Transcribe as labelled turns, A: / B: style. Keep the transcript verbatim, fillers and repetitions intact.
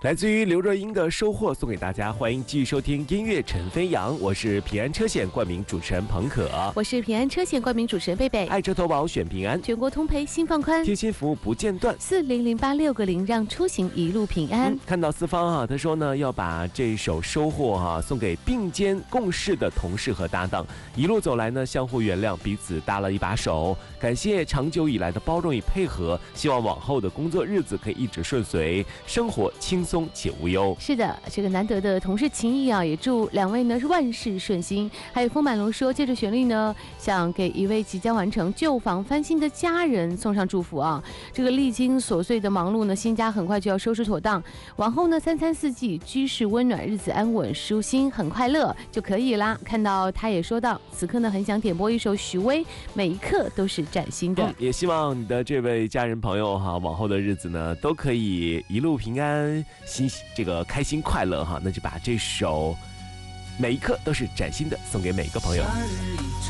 A: 来自于刘若英的收获送给大家，欢迎继续收听音乐陈飞扬，我是平安车险冠名主持人彭可，
B: 我是平安车险冠名主持人贝贝。
A: 爱车投保选平安，
B: 全国通赔心放宽，
A: 贴心服务不间断，
B: 四零零八六个零，让出行一路平安。
A: 嗯、看到四方啊，他说呢要把这首收获哈、啊、送给并肩共事的同事和搭档，一路走来呢相互原谅，彼此搭了一把手，感谢长久以来的包容与配合，希望往后的工作日子可以一直顺遂，生活轻松且无忧。
B: 是的，这个难得的同事情谊啊，也祝两位呢是万事顺心。还有风满楼说，借着旋律呢，想给一位即将完成旧房翻新的家人送上祝福啊。这个历经琐碎的忙碌呢，新家很快就要收拾妥当，往后呢三餐四季居室温暖，日子安稳，舒心很快乐就可以啦。看到他也说到，此刻呢很想点播一首许巍，每一刻都是崭新的。
A: 嗯、也希望你的这位家人朋友哈，往后的日子呢都可以一路平安，心这个开心快乐哈。那就把这首每一刻都是崭新的送给每个朋友。